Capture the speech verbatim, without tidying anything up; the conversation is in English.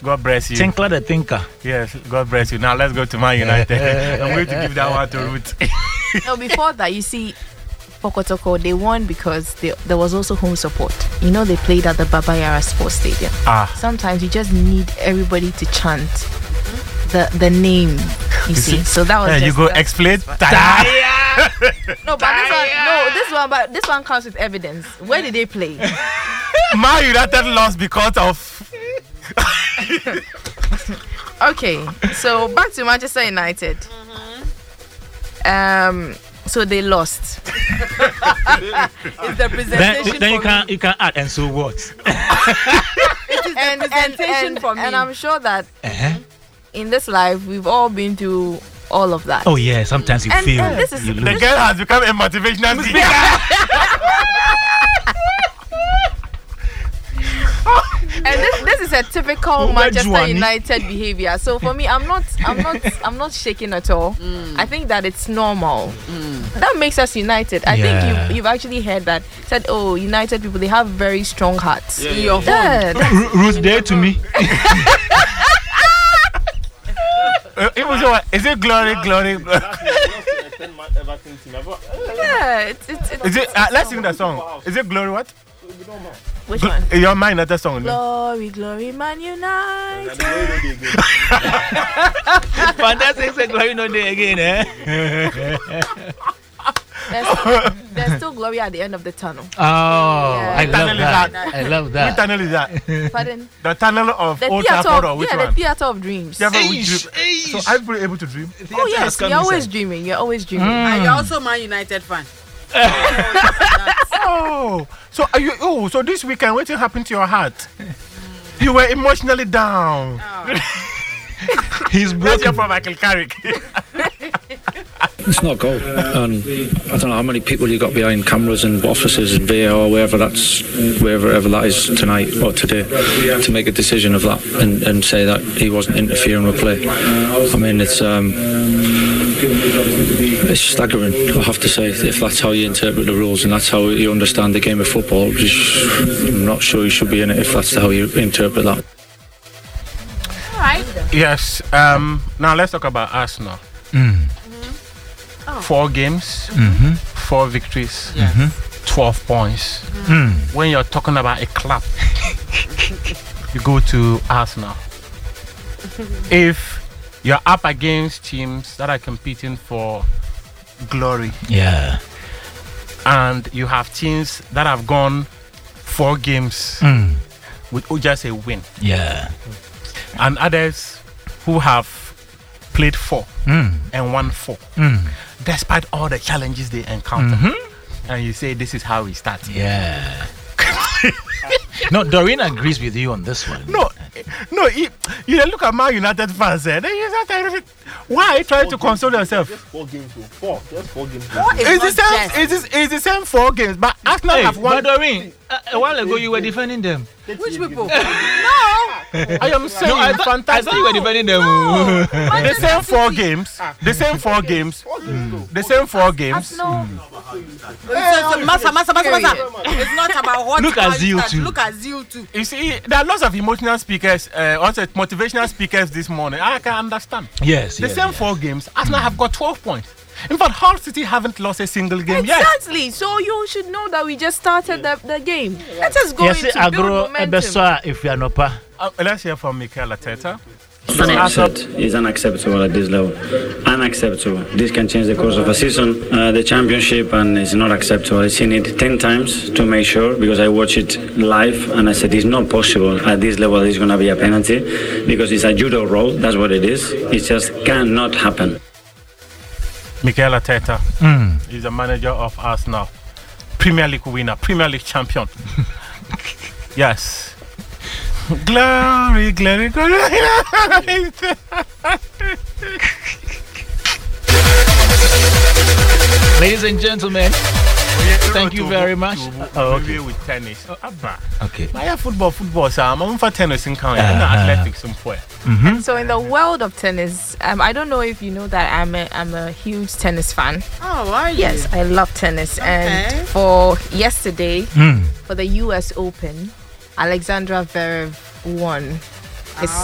God bless you. Tinkler the thinker. Yes, God bless you. Now let's go to Man United. I'm going to give that one to Ruth. No, before that, you see, Pokotoko, they won because they, there was also home support. You know, they played at the Baba Yara Sports Stadium. Ah. Sometimes you just need everybody to chant the the name, you see. So that was Yeah, just, you go that's- explain. No, but this one, no, this one, but this one comes with evidence. Where did they play? Man United lost because of. Okay, so back to Manchester United. Um, so they lost. It's the Then, presentation then you for can me. you can add and so what? It is the and, and, presentation and, for me. and I'm sure that Uh-huh. in this life we've all been through all of that. Oh yeah, sometimes you And- feel and this is- you The lose. girl has become a motivational speaker. And this this is a typical Oh, Manchester Juani. United behavior. So for me, I'm not I'm not I'm not shaking at all. I think that it's normal. That makes us united. I Yeah. think you you've actually heard that said, oh, United people, they have very strong hearts. In your phone. Yeah, that's- Ru- Ruth there to me. Uh, it was what? Is it glory, glory? yeah, it's, it's, it's Is it? Uh, let's sing the song. Is it glory? What? which one? Your Man United song. No? Glory, glory, Man United. Fantastic, say glory no day again, eh? There's, there's still glory at the end of the tunnel. Oh, I love tunnel is that. that? I love Which that. tunnel is that? Pardon? The tunnel of The Old theater Trafford or of, which yeah, one? the theater of dreams. Yeah, but we Eish, dream. eish. So I'm pretty able to dream. Oh yes, you're always dreaming. You're always dreaming. And you're also Man United fan. Oh, so are you? Oh, so this weekend, what happened to your heart? You were emotionally down. He's Let's hear broken. from Michael Carrick. It's not a goal. And I don't know how many people you got behind cameras and officers and V A R, wherever that's, wherever that is tonight or today, to make a decision of that and, and say that he wasn't interfering with play. I mean, it's um, it's staggering. I have to say, if that's how you interpret the rules and that's how you understand the game of football, just, I'm not sure you should be in it if that's how you interpret that. All right. Yes. Um. Now let's talk about Arsenal. Mm. Four games, Mm-hmm. four victories, Yes. twelve points. Mm. When you're talking about a club, you go to Arsenal. If you're up against teams that are competing for glory, Yeah. and you have teams that have gone four games Mm. with just a win, Yeah. and others who have played four Mm. and won four, Mm. despite all the challenges they encounter, Mhm. and you say this is how we start. Yeah. No, Doreen agrees with you on this one. No, no, you, you look at Man United fans, eh? Then you start, why are you trying to console yourself? Four games, though. Four, just four games. What is It's the not same. just? It's, the- it's the same four games, but Arsenal Hey, have but won. Doreen, a, a while ago you were defending them. Which people? I am saying No, I, thought, I fantastic. thought you were defending them. The same four games. The same four games. The same four games. Arsenal. Massa, massa, massa, massa. It's not about what. Look at how you zeal start. too. Look at zeal too. You see, there are lots of emotional speakers, uh, also motivational speakers this morning. I can understand. Yes, The yes, same yes. four games, Arsenal have got twelve points. In fact, Hull City haven't lost a single game yet. Exactly. So you should know that we just started the, the game. Let us go Yes, into build agro momentum. ebeso if you are not pa. Uh, let's hear from Mikel Arteta. one hundred percent is unacceptable at this level. Unacceptable. This can change the course of a season, uh, the championship, and it's not acceptable. I've seen it ten times to make sure because I watched it live and I said it's not possible at this level there's going to be a penalty because it's a judo roll. That's what it is. It just cannot happen. Mikel Arteta Mm. is the manager of Arsenal, Premier League winner, Premier League champion. Yes. Glory, glory, glory. Ladies and gentlemen, thank you very much. Oh, okay. With tennis. Abba. Okay. My football, football, sir. I'm for tennis in count. I'm Uh-huh. athletics in point. So in the world of tennis, um, I don't know if you know that I'm a I'm a huge tennis fan. Oh, are you? Yes, I love tennis. Okay. And for yesterday, Mm. for the U S Open, Alexandra Zverev won his